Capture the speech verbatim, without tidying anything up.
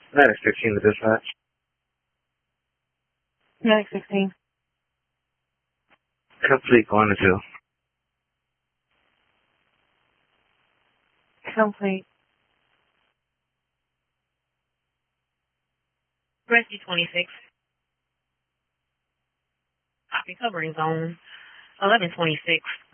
nine sixteen to dispatch. nine sixteen. Complete going to two. Complete. Rescue twenty-six. Copy covering zone eleven twenty-six.